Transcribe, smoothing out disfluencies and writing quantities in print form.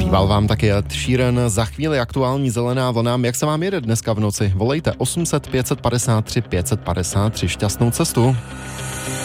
Zpíval vám taky Ed Sheeran, za chvíli aktuální zelená vlna. Jak se vám jede dneska v noci? Volejte 800 553 553, šťastnou cestu.